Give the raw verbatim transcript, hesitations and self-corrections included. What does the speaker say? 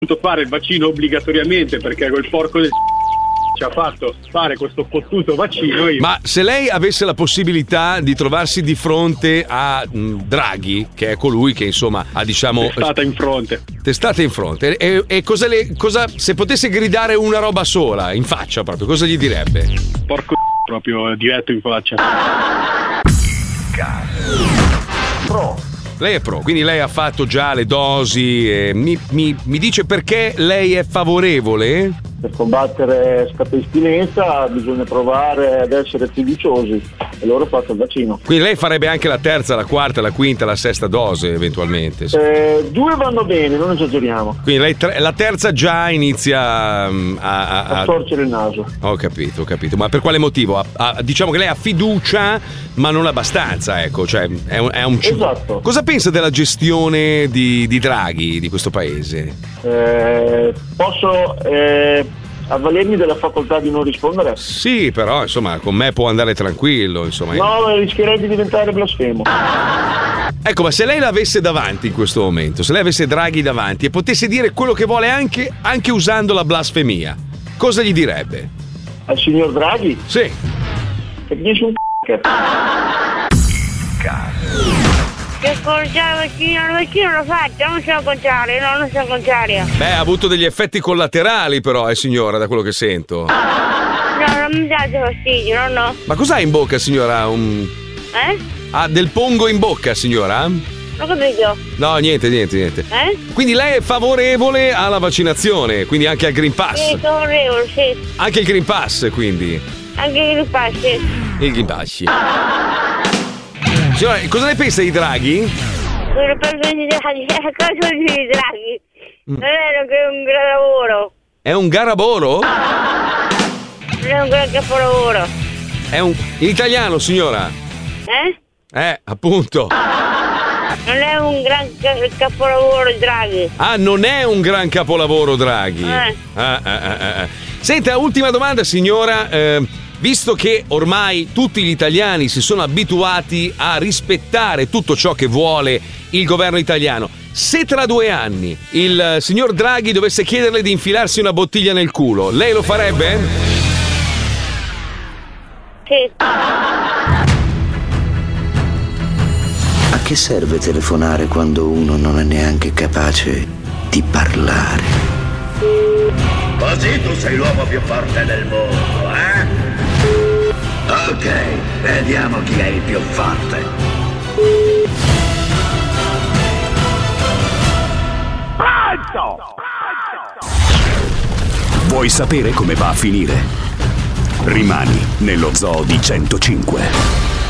fare il vaccino obbligatoriamente perché quel porco del ci ha fatto fare questo fottuto vaccino. Io. Ma se lei avesse la possibilità di trovarsi di fronte a mh, Draghi, che è colui che insomma ha diciamo testata in fronte testata in fronte e, e cosa, le, cosa se potesse gridare una roba sola in faccia proprio, cosa gli direbbe? Porco proprio diretto in faccia. Pro. Lei è pro, quindi lei ha fatto già le dosi. E mi, mi, mi dice perché lei è favorevole? Per combattere scapestilenza bisogna provare ad essere fiduciosi e loro fatto il vaccino. Quindi lei farebbe anche la terza, la quarta, la quinta, la sesta dose eventualmente? Eh, due vanno bene, non esageriamo. Quindi lei tre, la terza già inizia um, a, a, a... a storcere il naso. Ho capito, ho capito. Ma per quale motivo? A, a, diciamo che lei ha fiducia ma non abbastanza, ecco. Cioè, è un, è un... Esatto. Cosa pensa della gestione di, di Draghi, di questo paese? Eh, posso... Eh... avvalermi della facoltà di non rispondere? Sì, però insomma con me può andare tranquillo, insomma. No, rischierei di diventare blasfemo. Ecco, ma se lei l'avesse davanti in questo momento, se lei avesse Draghi davanti e potesse dire quello che vuole anche, anche usando la blasfemia, cosa gli direbbe? Al signor Draghi? Sì. Che dici un c***o? Che conciare il vaccino, il vaccino lo faccio, non sono contrario, no, non sono contrario. Beh, ha avuto degli effetti collaterali però, eh signora, da quello che sento. No, non mi date fastidio, no, no. Ma cos'ha in bocca, signora? Un... Eh? Ha del pongo in bocca, signora? Non ho capito. No, niente, niente, niente. Eh? Quindi lei è favorevole alla vaccinazione, quindi anche al Green Pass? Sì, favorevole, sì. Anche il Green Pass, quindi? Anche il Green Pass, sì. Il Green Pass. Signora, cosa ne pensa di Draghi? Cosa penso di Draghi? Cosa di Draghi? Non è che è un gran lavoro. È un garaboro? Non è un gran capolavoro. È un... in italiano, signora? Eh? Eh, appunto. Non è un gran ca- capolavoro Draghi. Ah, non è un gran capolavoro Draghi. Eh. Ah, ah, ah, ah. Senta, ultima domanda, signora. Eh, visto che ormai tutti gli italiani si sono abituati a rispettare tutto ciò che vuole il governo italiano, se tra due anni il signor Draghi dovesse chiederle di infilarsi una bottiglia nel culo, lei lo farebbe? Sì. A che serve telefonare quando uno non è neanche capace di parlare? Così tu sei l'uomo più forte del mondo, eh? Ok, vediamo chi è il più forte. Pronto! Vuoi sapere come va a finire? Rimani nello Zoo di centocinque.